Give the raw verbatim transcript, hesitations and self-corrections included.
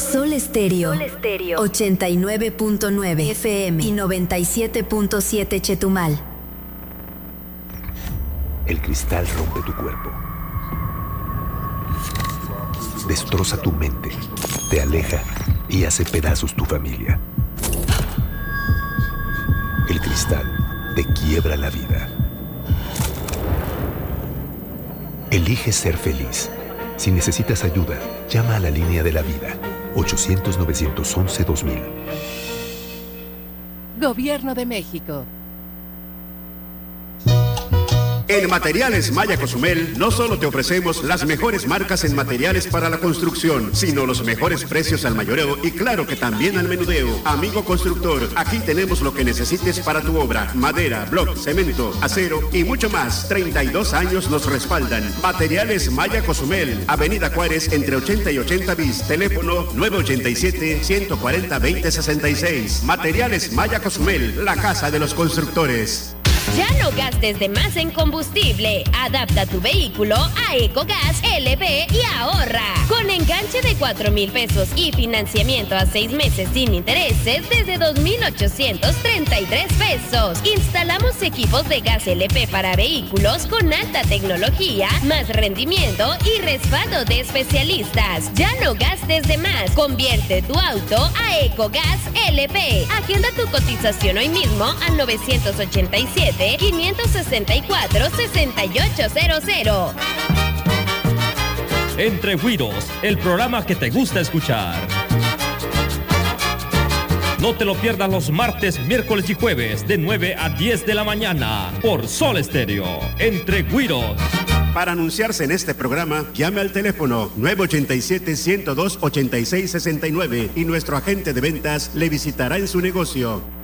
Sol Estéreo, Sol Estéreo, ochenta y nueve punto nueve F M y noventa y siete punto siete Chetumal. El cristal rompe tu cuerpo, destroza tu mente, te aleja y hace pedazos tu familia. El cristal te quiebra la vida. Elige ser feliz. Si necesitas ayuda, llama a la línea de la vida, ochocientos, novecientos once, dos mil. Gobierno de México. En Materiales Maya Cozumel no solo te ofrecemos las mejores marcas en materiales para la construcción, sino los mejores precios al mayoreo y claro que también al menudeo. Amigo constructor, aquí tenemos lo que necesites para tu obra: madera, bloc, cemento, acero y mucho más. treinta y dos años nos respaldan. Materiales Maya Cozumel, Avenida Juárez entre ochenta y ochenta bis, teléfono nueve ochenta y siete, ciento cuarenta, veinte sesenta y seis. Materiales Maya Cozumel, la casa de los constructores. Ya no gastes de más en combustible. Adapta tu vehículo a EcoGas L P y ahorra. Con enganche de cuatro mil pesos y financiamiento a seis meses sin intereses desde dos mil ochocientos treinta y tres pesos. Instalamos equipos de gas L P para vehículos con alta tecnología, más rendimiento y respaldo de especialistas. Ya no gastes de más. Convierte tu auto a EcoGas L P. Agenda tu cotización hoy mismo al novecientos ochenta y siete, quinientos sesenta y cuatro, sesenta y ocho cero cero. Entre Güiros, el programa que te gusta escuchar. No te lo pierdas los martes, miércoles y jueves de nueve a diez de la mañana por Sol Estéreo. Entre Güiros. Para anunciarse en este programa, llame al teléfono nueve ochenta y siete, ciento dos, ochenta y seis sesenta y nueve y nuestro agente de ventas le visitará en su negocio.